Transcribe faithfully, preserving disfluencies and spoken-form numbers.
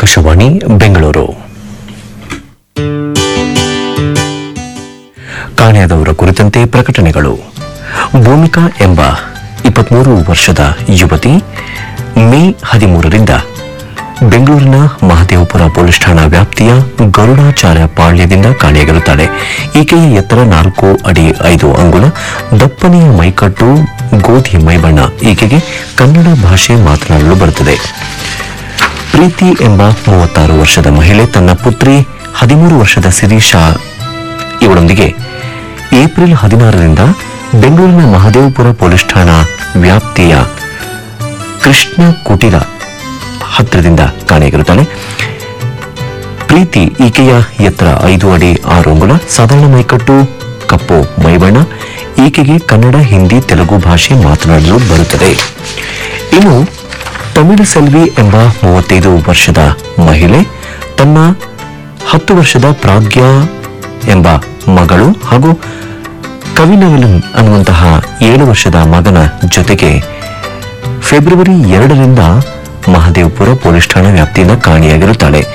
ಆಕಾಶವಾಣಿ ಬೆಂಗಳೂರು. ಕಾಣೆಯಾದವರ ಕುರಿತಂತೆ ಪ್ರಕಟಣೆಗಳು. ಭೂಮಿಕಾ ಎಂಬ ಇಪ್ಪತ್ಮೂರು ವರ್ಷದ ಯುವತಿ ಮೇ ಹದಿಮೂರರಿಂದ ಬೆಂಗಳೂರಿನ ಮಹದೇವಪುರ ಪೊಲೀಸ್ ಠಾಣಾ ವ್ಯಾಪ್ತಿಯ ಗರುಡಾಚಾರ್ಯ ಪಾಳ್ಯದಿಂದ ಕಾಣೆಯಾಗಿರುತ್ತಾಳೆ. ಈಕೆಯ ಎತ್ತರ ನಾಲ್ಕು ಅಡಿ ಐದು ಅಂಗುಲ, ದಪ್ಪನೆಯ ಮೈಕಟ್ಟು, ಗೋಧಿ ಮೈಬಣ್ಣ. ಈಕೆಗೆ ಕನ್ನಡ ಭಾಷೆ ಮಾತನಾಡಲು ಬರುತ್ತದೆ. ಪ್ರೀತಿ ಎಂಬ ಮೂವತ್ತಾರು ವರ್ಷದ ಮಹಿಳೆ ತನ್ನ ಪುತ್ರಿ ಹದಿಮೂರು ವರ್ಷದ ಶಿರೀಷಾ ಇವಳೊಂದಿಗೆ ಏಪ್ರಿಲ್ ಹದಿನಾರರಿಂದ ಬೆಂಗಳೂರಿನ ಮಹದೇವಪುರ ಪೊಲೀಸ್ ಠಾಣಾ ವ್ಯಾಪ್ತಿಯ ಕೃಷ್ಣ ಕುಟೀರ ಹತ್ತಿರದಿಂದ ಕಾಣೆಯಾಗಿರುತ್ತಾಳೆ. ಪ್ರೀತಿ ಈಕೆಯ ಎತ್ತರ ಐದು ಅಡಿ ಆರು ಅಂಗುಲ, ಸಾಧಾರಣ ಮೈಕಟ್ಟು, ಕಪ್ಪು ಮೈಬಣ್ಣ. ಈಕೆಗೆ ಕನ್ನಡ, ಹಿಂದಿ, ತೆಲುಗು ಭಾಷೆ ಮಾತನಾಡಲು ಬರುತ್ತದೆ. ಇನ್ನು ತಮಿಳು ಸೆಲ್ವಿ ಎಂಬ ಮೂವತ್ತೈದು ವರ್ಷದ ಮಹಿಳೆ ತನ್ನ ಹತ್ತು ವರ್ಷದ ಪ್ರಾಗ್ಯ ಎಂಬ ಮಗಳು ಹಾಗೂ ಕವಿನವಲನ್ ಅನ್ನುವಂತಹ ಏಳು ವರ್ಷದ ಮಗನ ಜೊತೆಗೆ ಫೆಬ್ರವರಿ ಎರಡರಿಂದ ಮಹದೇವಪುರ ಪೊಲೀಸ್ ಠಾಣಾ ವ್ಯಾಪ್ತಿಯಿಂದ ಕಾಣೆಯಾಗಿರುತ್ತಾಳೆ.